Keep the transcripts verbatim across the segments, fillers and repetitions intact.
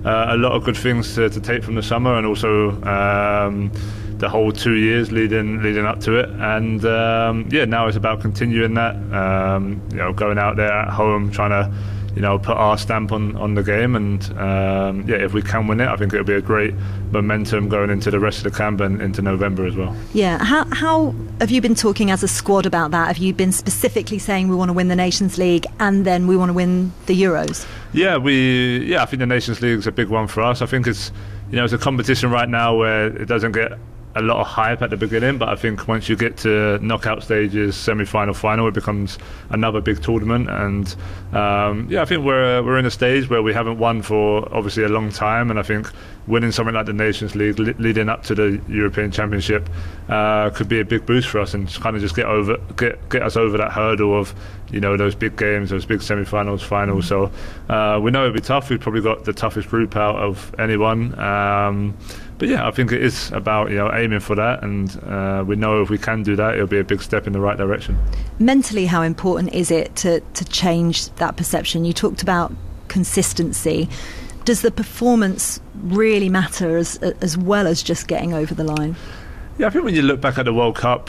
uh, a lot of good things to, to take from the summer, and also um, the whole two years leading leading up to it. And um, yeah, now it's about continuing that. Um, you know, going out there at home, trying to, you know, put our stamp on, on the game, and um, yeah, if we can win it, I think it'll be a great momentum going into the rest of the camp and into November as well. Yeah, how how have you been talking as a squad about that? Have you been specifically saying we want to win the Nations League and then we want to win the Euros? Yeah, we yeah, I think the Nations League is a big one for us. I think it's, you know, it's a competition right now where it doesn't get a lot of hype at the beginning, but I think once you get to knockout stages, semi-final, final, it becomes another big tournament. And um, yeah, I think we're we're in a stage where we haven't won for obviously a long time, and I think winning something like the Nations League le- leading up to the European Championship uh, could be a big boost for us, and kind of just get over get get us over that hurdle of, you know, those big games, those big semi-finals, finals. So uh, we know it'll be tough. We've probably got the toughest group out of anyone. Um, But yeah, I think it is about, you know, aiming for that, and uh, we know if we can do that, it'll be a big step in the right direction. Mentally, how important is it to, to change that perception? You talked about consistency. Does the performance really matter as as well as just getting over the line? Yeah, I think when you look back at the World Cup,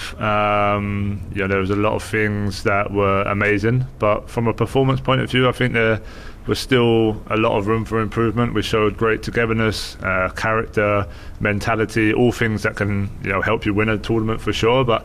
um, you know, there was a lot of things that were amazing, but from a performance point of view, I think there was still a lot of room for improvement. We showed great togetherness, uh, character, mentality, all things that can, you know, help you win a tournament for sure. But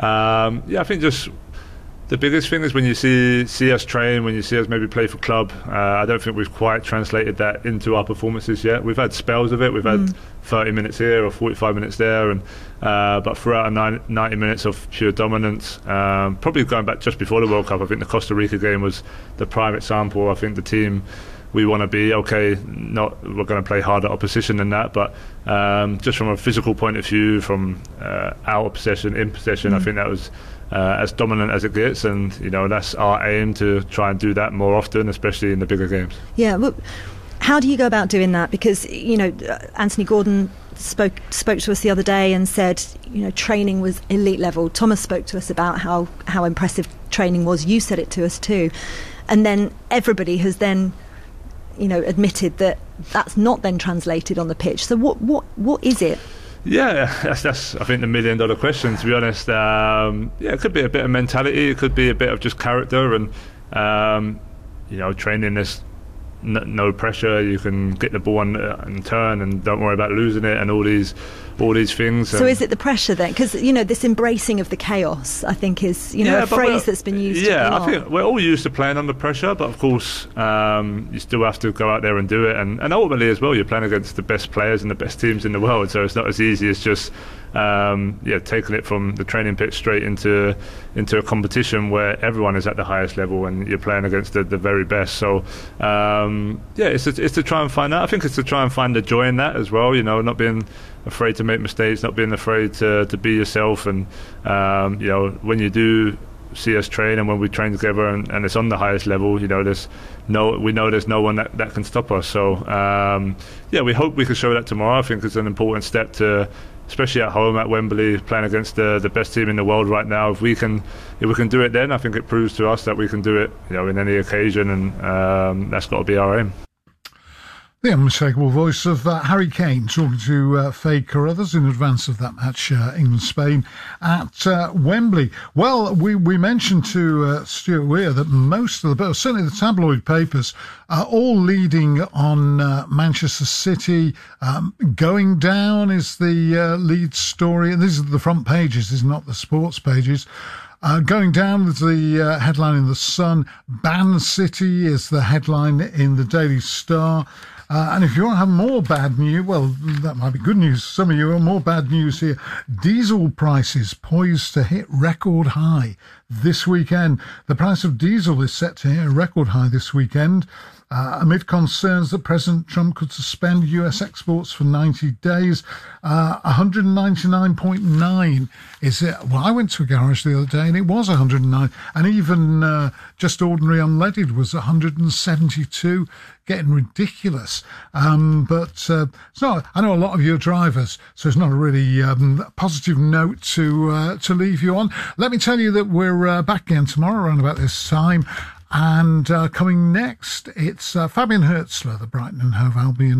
um, yeah, I think just the biggest thing is when you see see us train, when you see us maybe play for club, uh, I don't think we've quite translated that into our performances yet. We've had spells of it. We've had mm. thirty minutes here or forty-five minutes there, and uh, but throughout our ninety minutes of pure dominance, um, probably going back just before the World Cup, I think the Costa Rica game was the prime example. I think the team we want to be, okay, not we're going to play harder opposition than that, but um, just from a physical point of view, from uh, out of possession, in possession, mm. I think that was Uh, as dominant as it gets, and you know, that's our aim, to try and do that more often, especially in the bigger games. Yeah, well, how do you go about doing that? Because, you know, Anthony Gordon spoke spoke to us the other day and said, you know, training was elite level. Thomas spoke to us about how how impressive training was. You said it to us too, and then everybody has then, you know, admitted that that's not then translated on the pitch. So what what what is it? Yeah, that's, that's I think the million dollar question, to be honest. Um, yeah, it could be a bit of mentality, it could be a bit of just character, and um, you know, training is n- no pressure. You can get the ball and, uh, and turn, and don't worry about losing it, and all these all these things. So is it the pressure then? Because, you know, this embracing of the chaos, I think, is, you know, yeah, a phrase that's been used. Yeah, a lot. I think we're all used to playing under pressure, but of course um, you still have to go out there and do it, and, and ultimately as well, you're playing against the best players and the best teams in the world, so it's not as easy as just um, yeah taking it from the training pitch straight into into a competition where everyone is at the highest level and you're playing against the, the very best. So um, yeah, it's to, it's to try and find that. I think it's to try and find the joy in that as well. You know, not being afraid to make mistakes, not being afraid to, to be yourself, and um, you know, when you do see us train and when we train together and, and it's on the highest level, you know, there's no we know there's no one that, that can stop us. So um, yeah, we hope we can show that tomorrow. I think it's an important step to, especially at home at Wembley, playing against the the best team in the world right now. If we can if we can do it, then I think it proves to us that we can do it, you know, in any occasion, and um, that's got to be our aim. The unmistakable voice of uh, Harry Kane talking to uh, Faye Carruthers in advance of that match, uh, England-Spain at uh, Wembley. Well, we, we mentioned to uh, Stuart Weir that most of the, certainly the tabloid papers, are all leading on uh, Manchester City. Um, going down is the uh, lead story, and these are the front pages, these are not the sports pages. Uh, going down with the uh, headline in The Sun. Ban City is the headline in the Daily Star. Uh, and if you want to have more bad news, well, that might be good news. Some of you have more bad news here. Diesel prices poised to hit record high this weekend. The price of diesel is set to hit a record high this weekend, uh, amid concerns that President Trump could suspend U S exports for ninety days. Uh, one ninety-nine point nine is it. Well, I went to a garage the other day and it was one hundred nine, and even uh, just ordinary unleaded was one seventy-two. Getting ridiculous. Um, but uh, it's not. I know a lot of you are drivers, so it's not a really um, positive note to uh, to leave you on. Let me tell you that we're uh, back again tomorrow around about this time. And uh, coming next, it's uh, Fabian Hürzeler, the Brighton and Hove Albion